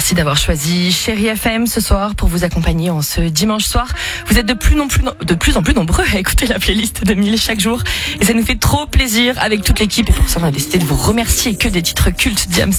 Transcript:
Merci d'avoir choisi Chérie FM ce soir pour vous accompagner en ce dimanche soir. Vous êtes de plus en plus nombreux à écouter la playlist de 1000 chaque jour. Et ça nous fait trop plaisir avec toute l'équipe. Et pour ça, on a décidé de vous remercier que des titres cultes d'Iams.